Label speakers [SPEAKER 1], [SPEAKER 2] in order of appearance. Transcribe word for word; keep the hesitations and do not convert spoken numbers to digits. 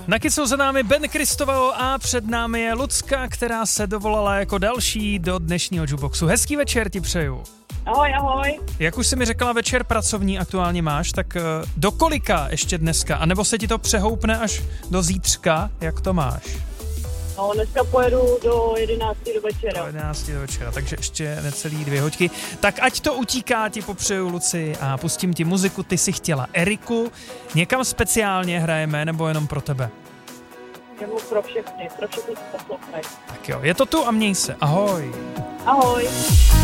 [SPEAKER 1] Na Kicu za námi Ben Kristoval a před námi je Lucka, která se dovolala jako další do dnešního jukeboxu. Hezký večer ti přeju.
[SPEAKER 2] Ahoj, ahoj.
[SPEAKER 1] Jak už jsi mi řekla, večer pracovní aktuálně máš, tak do kolika ještě dneska? A nebo se ti to přehoupne až do zítřka? Jak to máš?
[SPEAKER 2] No, dneska pojedu do jedenácti do večera.
[SPEAKER 1] Do jedenácti do večera, takže ještě necelý dvě hoďky. Tak ať to utíká, ti popřeju, Luci, a pustím ti muziku. Ty si chtěla Eriku. Někam speciálně hrajeme, nebo jenom pro tebe?
[SPEAKER 2] Jenom pro všechny, pro všechny poslouchají.
[SPEAKER 1] Tak jo, je to tu a měj se. Ahoj.
[SPEAKER 2] Ahoj.